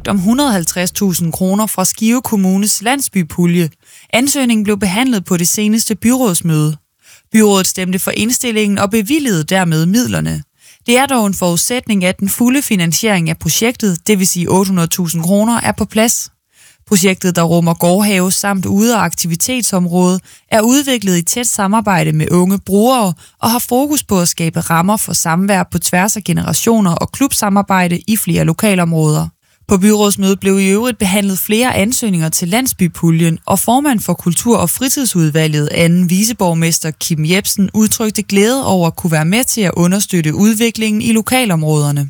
ansøgt om 150.000 kroner fra Skive Kommunes landsbypulje. Ansøgningen blev behandlet på det seneste byrådsmøde. Byrådet stemte for indstillingen og bevilgede dermed midlerne. Det er dog en forudsætning, at den fulde finansiering af projektet, det vil sige 800.000 kroner, er på plads. Projektet, der rummer gårdhave samt ude- og aktivitetsområde, er udviklet i tæt samarbejde med unge brugere og har fokus på at skabe rammer for samvær på tværs af generationer og klubsamarbejde i flere lokalområder. På byrådsmødet blev i øvrigt behandlet flere ansøgninger til landsbypuljen, og formand for Kultur- og Fritidsudvalget, anden viceborgmester Kim Jebsen, udtrykte glæde over at kunne være med til at understøtte udviklingen i lokalområderne.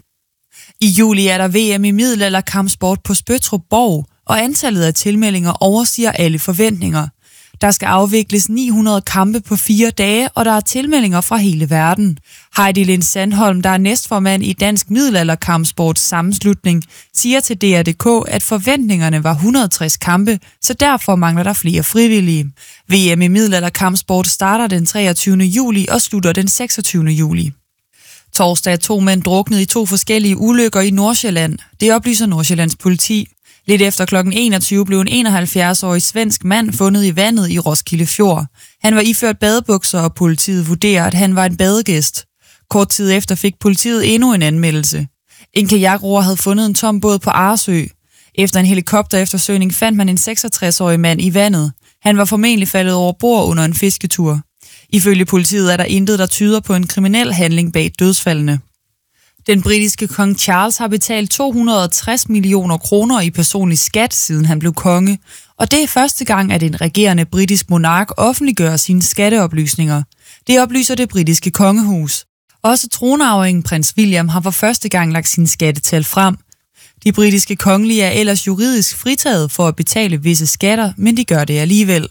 I juli er der VM i middelalderkampsport på Spøttrup Borg, og antallet af tilmeldinger overstiger alle forventninger. Der skal afvikles 900 kampe på 4 dage, og der er tilmeldinger fra hele verden. Heidi Lind Sandholm, der er næstformand i Dansk Middelalderkampsports sammenslutning, siger til DR.dk, at forventningerne var 160 kampe, så derfor mangler der flere frivillige. VM i middelalderkampsport starter den 23. juli og slutter den 26. juli. Torsdag er 2 mænd druknet i 2 forskellige ulykker i Nordsjælland. Det oplyser Nordsjællands politi. Lidt efter kl. 21 blev en 71-årig svensk mand fundet i vandet i Roskilde Fjord. Han var iført badebukser, og politiet vurderer, at han var en badegæst. Kort tid efter fik politiet endnu en anmeldelse. En kajakroer havde fundet en tom båd på Arsø. Efter en helikoptereftersøgning fandt man en 66-årig mand i vandet. Han var formentlig faldet over bord under en fisketur. Ifølge politiet er der intet, der tyder på en kriminel handling bag dødsfaldene. Den britiske kong Charles har betalt 260 millioner kroner i personlig skat, siden han blev konge. Og det er første gang, at en regerende britisk monark offentliggør sine skatteoplysninger. Det oplyser det britiske kongehus. Også tronarvingen prins William har for første gang lagt sine skattetal frem. De britiske kongelige er ellers juridisk fritaget for at betale visse skatter, men de gør det alligevel.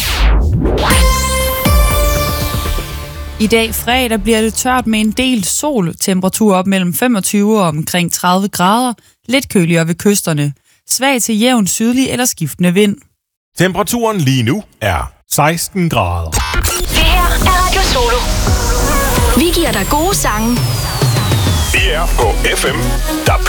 I dag fredag bliver det tørt med en del sol, temperatur op mellem 25 og omkring 30 grader, lidt køligere ved kysterne. Svag til jævn sydlig eller skiftende vind. Temperaturen lige nu er 16 grader. Det her er Radio Solo. Vi giver dig gode sange. Vi er på FM, der